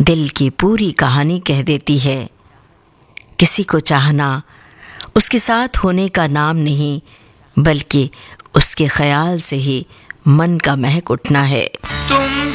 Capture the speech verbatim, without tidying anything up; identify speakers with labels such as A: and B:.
A: दिल की पूरी कहानी कह देती है। किसी को चाहना उसके साथ होने का नाम नहीं, बल्कि उसके ख्याल से ही मन का महक उठना है। तुम